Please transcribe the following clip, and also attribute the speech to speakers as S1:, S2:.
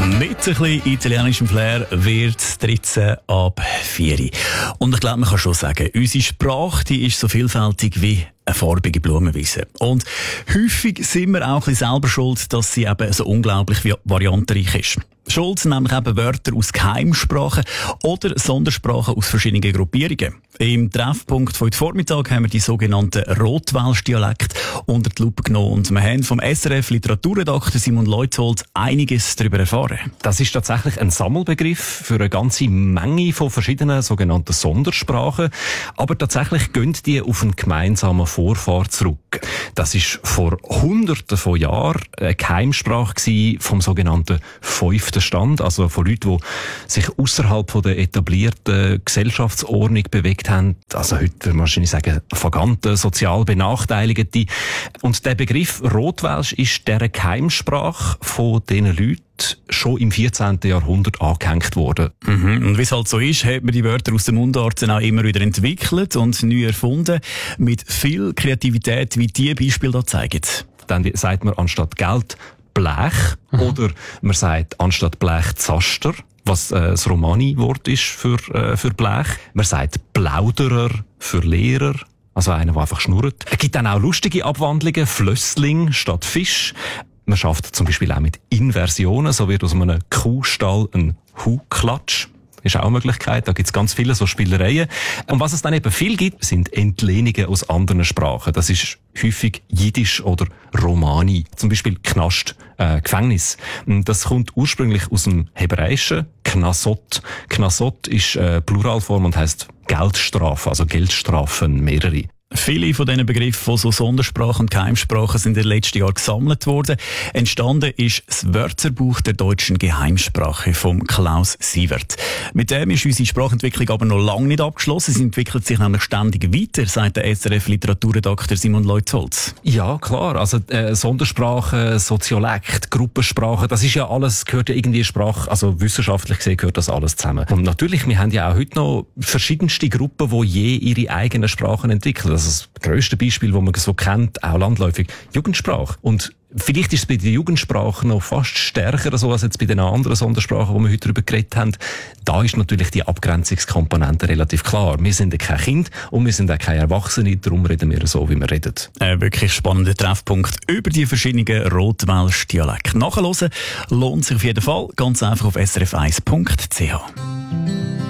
S1: Mit ein bisschen italienischem Flair wird es 13 ab 4. Und ich glaube, man kann schon sagen, unsere Sprache die ist so vielfältig wie eine farbige Blumenwiese. Und häufig sind wir auch ein bisschen selber schuld, dass sie eben so unglaublich variantenreich ist. Schuld sind nämlich eben Wörter aus Geheimsprachen oder Sondersprachen aus verschiedenen Gruppierungen. Im Treffpunkt von heute Vormittag haben wir die sogenannten Rotwelsch-Dialekte unter die Lupe genommen und wir haben vom SRF Literaturredakteur Simon Leuthold einiges darüber erfahren.
S2: Das ist tatsächlich ein Sammelbegriff für eine ganze Menge von verschiedenen sogenannten Sondersprachen. Aber tatsächlich gehen die auf einen gemeinsamen Vorfahr zurück. Das ist vor Hunderten von Jahren eine Geheimsprache vom sogenannten 5. Stand, also von Leuten, die sich außerhalb der etablierten Gesellschaftsordnung bewegt haben. Also heute würde man wahrscheinlich sagen, Vaganten, sozial Benachteiligte. Und der Begriff Rotwelsch ist dieser Geheimsprache von diesen Leuten schon im 14. Jahrhundert angehängt worden.
S1: Und wie es halt so ist, hat man die Wörter aus den Mundarten auch immer wieder entwickelt und neu erfunden, mit viel Kreativität, wie die Beispiele da zeigen.
S2: Dann sagt man anstatt Geld Blech oder man sagt anstatt Blech Zaster, was das Romani-Wort ist für Blech. Man sagt Plauderer für Lehrer, also einer, der einfach schnurrt. Es gibt dann auch lustige Abwandlungen, Flössling statt Fisch. Man schafft zum Beispiel auch mit Inversionen, so wird aus einem Kuhstall ein Huklatsch. Ist auch eine Möglichkeit. Da gibt's ganz viele so Spielereien. Und was es dann eben viel gibt, sind Entlehnungen aus anderen Sprachen. Das ist häufig Jiddisch oder Romani. Zum Beispiel Knast, Gefängnis. Das kommt ursprünglich aus dem Hebräischen. Knasot. Knasot ist Pluralform und heisst Geldstrafe, also Geldstrafen, mehrere.
S1: Viele von diesen Begriffen von so Sondersprachen und Geheimsprachen sind in den letzten Jahren gesammelt worden. Entstanden ist das Wörterbuch der deutschen Geheimsprache von Klaus Sievert. Mit dem ist unsere Sprachentwicklung aber noch lange nicht abgeschlossen. Sie entwickelt sich nämlich ständig weiter, sagt der SRF Literaturredakteur Simon Leuthold.
S2: Ja, klar. Also Sondersprachen, Soziolekt, Gruppensprachen, das ist ja alles, gehört ja irgendwie Sprache, also wissenschaftlich gesehen gehört das alles zusammen. Und natürlich, wir haben ja auch heute noch verschiedenste Gruppen, die je ihre eigenen Sprachen entwickeln. Das grösste Beispiel, das man so kennt, auch landläufig, Jugendsprache. Und vielleicht ist es bei der Jugendsprache noch fast stärker so als jetzt bei den anderen Sondersprachen, die wir heute darüber geredet haben. Da ist natürlich die Abgrenzungskomponente relativ klar. Wir sind ja kein Kind und wir sind auch keine Erwachsene, darum reden wir so, wie wir reden.
S1: Ein wirklich spannender Treffpunkt über die verschiedenen Rotwelsch-Dialekte. Nachhören lohnt sich auf jeden Fall. Ganz einfach auf srf1.ch.